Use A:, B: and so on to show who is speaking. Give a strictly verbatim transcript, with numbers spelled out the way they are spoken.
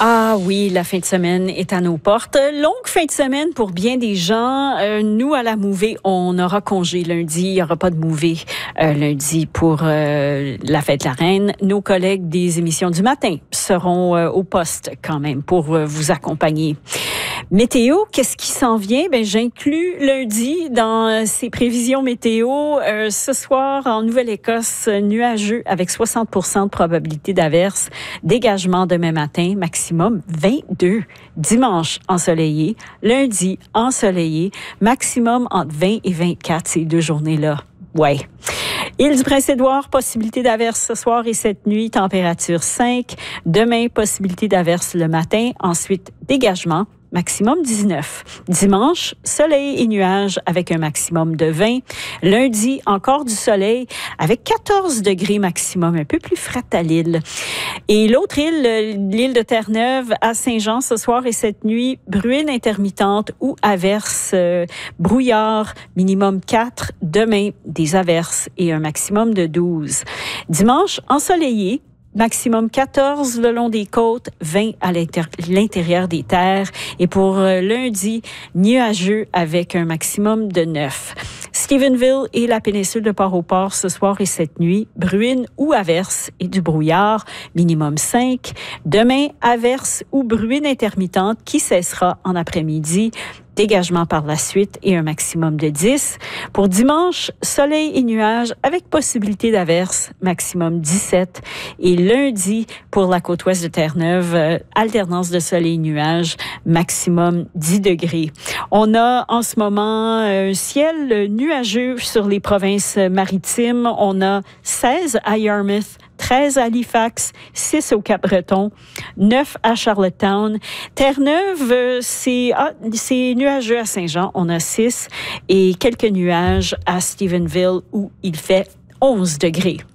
A: Ah oui, la fin de semaine est à nos portes. Longue fin de semaine pour bien des gens. Euh, nous, à la Mouvée, on aura congé lundi. Il n'y aura pas de Mouvée euh, lundi pour euh, la fête de la Reine. Nos collègues des émissions du matin seront euh, au poste quand même pour euh, vous accompagner. Météo, qu'est-ce qui s'en vient? Ben, j'inclus lundi dans ces prévisions météo. Euh, ce soir, en Nouvelle-Écosse, nuageux avec soixante pour cent de probabilité d'averse. Dégagement demain matin, maximum vingt-deux. Dimanche, ensoleillé. Lundi, ensoleillé. Maximum entre vingt et vingt-quatre ces deux journées-là. Ouais. Île du Prince-Édouard, possibilité d'averse ce soir et cette nuit, température cinq. Demain, possibilité d'averse le matin. Ensuite, dégagement. Maximum dix-neuf. Dimanche, soleil et nuages avec un maximum de vingt. Lundi, encore du soleil avec quatorze degrés maximum, un peu plus frais à l'île. Et l'autre île, l'île de Terre-Neuve à Saint-Jean ce soir et cette nuit, bruine intermittente ou averse, euh, brouillard, minimum quatre. Demain, des averses et un maximum de douze. Dimanche, ensoleillé. Maximum quatorze le long des côtes, vingt à l'intérieur des terres. Et pour lundi, nuageux avec un maximum de neuf. Stephenville et la péninsule de Port-au-Port ce soir et cette nuit, bruine ou averse et du brouillard, minimum cinq. Demain, averse ou bruine intermittente qui cessera en après-midi. Dégagement par la suite et un maximum de dix. Pour dimanche, soleil et nuages avec possibilité d'averse, maximum dix-sept. Et lundi, pour la côte ouest de Terre-Neuve, euh, alternance de soleil et nuages, maximum dix degrés. On a en ce moment un ciel nuageux sur les provinces maritimes. On a seize à Yarmouth, treize à Halifax, six au Cap-Breton, neuf à Charlottetown. Terre-Neuve, c'est, ah, c'est nuageux à Saint-Jean, on a six, et quelques nuages à Stephenville où il fait onze degrés.